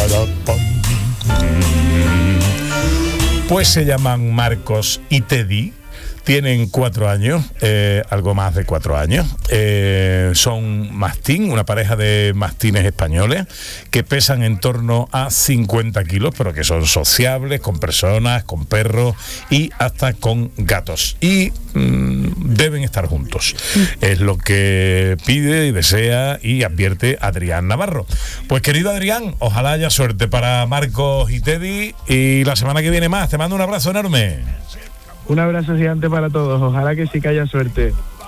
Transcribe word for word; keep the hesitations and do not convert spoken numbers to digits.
Pues se llaman Marcos y Teddy. Tienen cuatro años, eh, algo más de cuatro años. Eh, son mastín, una pareja de mastines españoles que pesan en torno a cincuenta kilos, pero que son sociables con personas, con perros y hasta con gatos. Y mmm, deben estar juntos. Es lo que pide y desea y advierte Adrián Navarro. Pues querido Adrián, ojalá haya suerte para Marcos y Teddy y la semana que viene más. Te mando un abrazo enorme. Un abrazo gigante para todos, ojalá que sí que haya suerte.